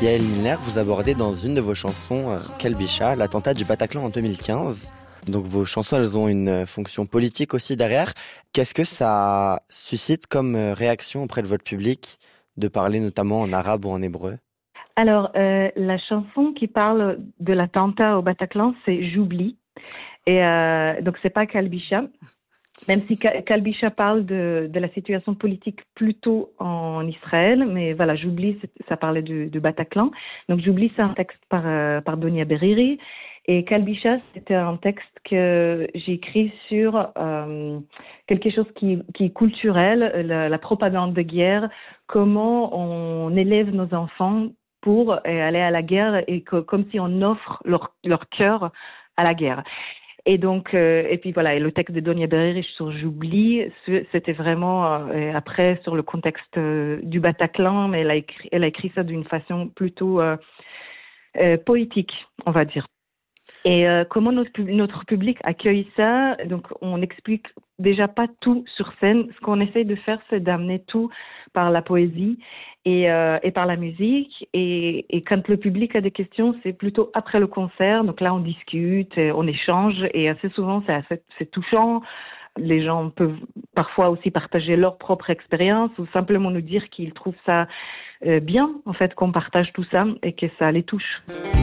Yael Milner, vous abordez dans une de vos chansons, Kelbicha, l'attentat du Bataclan en 2015. Donc vos chansons, elles ont une fonction politique aussi derrière. Qu'est-ce que ça suscite comme réaction auprès de votre public de parler notamment en arabe ou en hébreu? Alors, la chanson qui parle de l'attentat au Bataclan, c'est J'oublie. Et donc, c'est pas Kalbicha. Même si Kalbicha parle de la situation politique plutôt en Israël, mais voilà, J'oublie, ça parlait du Bataclan. Donc, J'oublie, c'est un texte par Donia Beriri. Et Kalbicha, c'était un texte que j'ai écrit sur quelque chose qui est culturel, la propagande de guerre, comment on élève nos enfants pour aller à la guerre et comme si on offre leur cœur à la guerre. Et donc, et puis voilà, et le texte de Donia Beriri sur J'oublie, c'était vraiment après sur le contexte du Bataclan, mais elle a écrit ça d'une façon plutôt poétique, on va dire. Et comment notre public accueille ça? Donc, on n'explique déjà pas tout sur scène. Ce qu'on essaye de faire, c'est d'amener tout par la poésie et par la musique. Et quand le public a des questions, c'est plutôt après le concert. Donc là, on discute, on échange. Et assez souvent, c'est touchant. Les gens peuvent parfois aussi partager leur propre expérience ou simplement nous dire qu'ils trouvent ça bien, en fait, qu'on partage tout ça et que ça les touche.